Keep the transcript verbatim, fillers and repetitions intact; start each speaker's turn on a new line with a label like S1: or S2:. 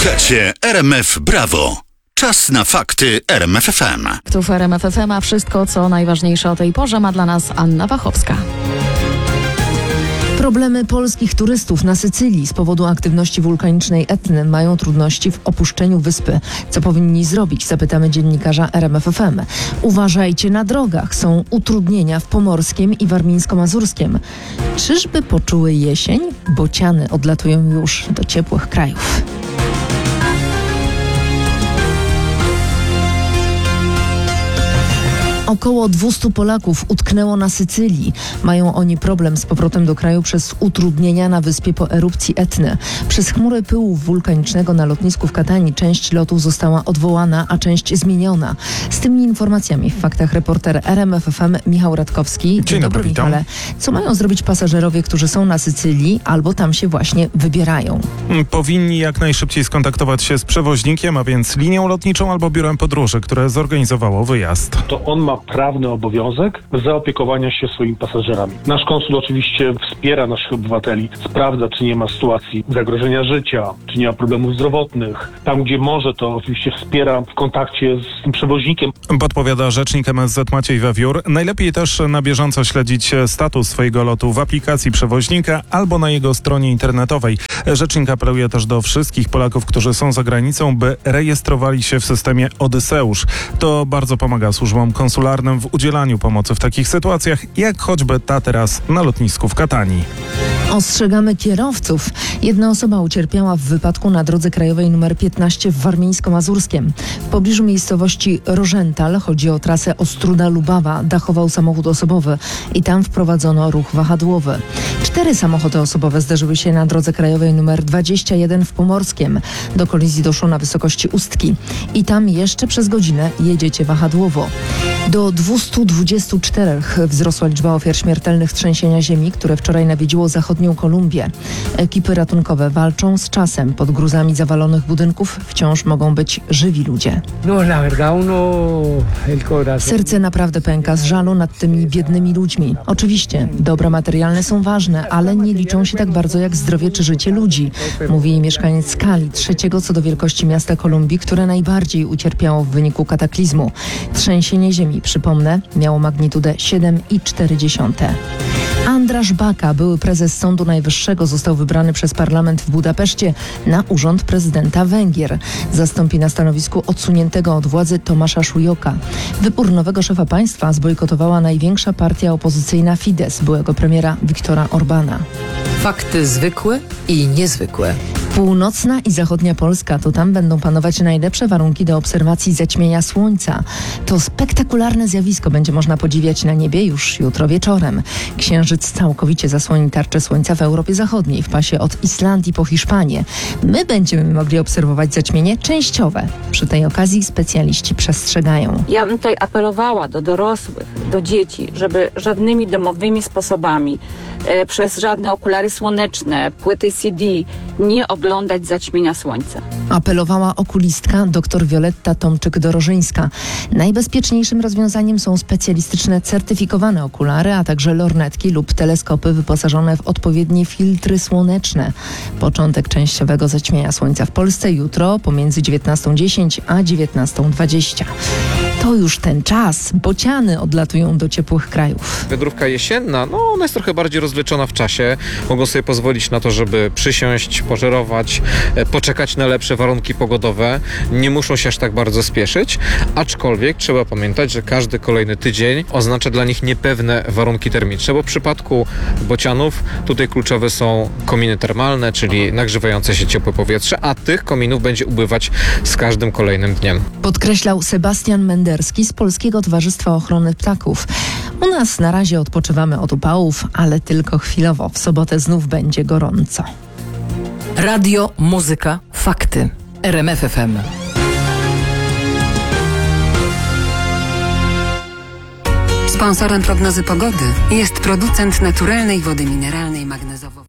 S1: Słuchacie R M F Brawo. Czas na fakty R M F F M.
S2: W R M F F M, a wszystko, co najważniejsze o tej porze, ma dla nas Anna Wachowska.
S3: Problemy polskich turystów na Sycylii z powodu aktywności wulkanicznej Etny mają trudności w opuszczeniu wyspy. Co powinni zrobić? Zapytamy dziennikarza R M F F M. Uważajcie na drogach. Są utrudnienia w Pomorskiem i Warmińsko-Mazurskiem. Czyżby poczuły jesień? Bociany odlatują już do ciepłych krajów. Około dwieście Polaków utknęło na Sycylii. Mają oni problem z powrotem do kraju przez utrudnienia na wyspie po erupcji Etny. Przez chmury pyłu wulkanicznego na lotnisku w Katanii część lotów została odwołana, a część zmieniona. Z tymi informacjami w faktach reporter R M F F M Michał Radkowski. Dzień,
S4: Dzień dobry, witam.
S3: Michale. Co mają zrobić pasażerowie, którzy są na Sycylii albo tam się właśnie wybierają?
S4: Powinni jak najszybciej skontaktować się z przewoźnikiem, a więc linią lotniczą albo biurem podróży, które zorganizowało wyjazd.
S5: To on ma prawny obowiązek zaopiekowania się swoimi pasażerami. Nasz konsul oczywiście wspiera naszych obywateli, sprawdza, czy nie ma sytuacji zagrożenia życia, czy nie ma problemów zdrowotnych. Tam, gdzie może, to oczywiście wspiera w kontakcie z tym przewoźnikiem.
S4: Podpowiada rzecznik M S Z Maciej Wawjur. Najlepiej też na bieżąco śledzić status swojego lotu w aplikacji przewoźnika albo na jego stronie internetowej. Rzecznik apeluje też do wszystkich Polaków, którzy są za granicą, by rejestrowali się w systemie Odyseusz. To bardzo pomaga służbom konsularnym w udzielaniu pomocy w takich sytuacjach, jak choćby ta teraz na lotnisku w Katanii.
S3: Ostrzegamy kierowców. Jedna osoba ucierpiała w wypadku na drodze krajowej nr piętnaście w Warmińsko-Mazurskiem. W pobliżu miejscowości Rożental, chodzi o trasę Ostróda-Lubawa, dachował samochód osobowy i tam wprowadzono ruch wahadłowy. Cztery samochody osobowe zderzyły się na drodze krajowej nr dwadzieścia jeden w Pomorskiem. Do kolizji doszło na wysokości Ustki. I tam jeszcze przez godzinę jedziecie wahadłowo. Do dwieście dwadzieścia cztery wzrosła liczba ofiar śmiertelnych trzęsienia ziemi, które wczoraj nawiedziło zachodnią Kolumbię. Ekipy ratunkowe walczą z czasem. Pod gruzami zawalonych budynków wciąż mogą być żywi ludzie. Serce naprawdę pęka z żalu nad tymi biednymi ludźmi. Oczywiście, dobra materialne są ważne, ale nie liczą się tak bardzo jak zdrowie czy życie ludzi, mówi mieszkaniec Cali, trzeciego co do wielkości miasta Kolumbii, które najbardziej ucierpiało w wyniku kataklizmu. Trzęsienie ziemi, przypomnę, miało magnitudę siedem i cztery dziesiąte. Andrasz Baka, były prezes Sądu Najwyższego, został wybrany przez parlament w Budapeszcie na urząd prezydenta Węgier. Zastąpi na stanowisku odsuniętego od władzy Tomasza Szujoka. Wybór nowego szefa państwa zbojkotowała największa partia opozycyjna Fidesz, byłego premiera Viktora Orbana.
S6: Fakty zwykłe i niezwykłe.
S3: Północna i zachodnia Polska, to tam będą panować najlepsze warunki do obserwacji zaćmienia słońca. To spektakularne zjawisko będzie można podziwiać na niebie już jutro wieczorem. Księżyc całkowicie zasłoni tarczę słońca w Europie Zachodniej, w pasie od Islandii po Hiszpanię. My będziemy mogli obserwować zaćmienie częściowe. Przy tej okazji specjaliści przestrzegają.
S7: Ja bym tutaj apelowała do dorosłych, do dzieci, żeby żadnymi domowymi sposobami, e, przez żadne okulary słoneczne, płyty C D nie oglądać zaćmienia słońca.
S3: Apelowała okulistka dr Wioletta Tomczyk-Dorożyńska. Najbezpieczniejszym rozwiązaniem są specjalistyczne certyfikowane okulary, a także lornetki lub teleskopy wyposażone w odpowiednie filtry słoneczne. Początek częściowego zaćmienia słońca w Polsce jutro pomiędzy dziewiętnastą dziesięć a dziewiętnastą dwadzieścia. To już ten czas. Bociany odlatują do ciepłych krajów.
S8: Wędrówka jesienna, no ona jest trochę bardziej rozwleczona w czasie. Mogą sobie pozwolić na to, żeby przysiąść, pożerować, poczekać na lepsze warunki pogodowe. Nie muszą się aż tak bardzo spieszyć, aczkolwiek trzeba pamiętać, że każdy kolejny tydzień oznacza dla nich niepewne warunki termiczne, bo w przypadku bocianów tutaj kluczowe są kominy termalne, czyli nagrzewające się ciepłe powietrze, a tych kominów będzie ubywać z każdym kolejnym dniem.
S3: Podkreślał Sebastian Menderski z Polskiego Towarzystwa Ochrony Ptaków. U nas na razie odpoczywamy od upałów, ale tylko chwilowo. W sobotę znów będzie gorąco.
S6: Radio, muzyka, fakty. R M F F M.
S9: Sponsorem prognozy pogody jest producent naturalnej wody mineralnej magnezowo.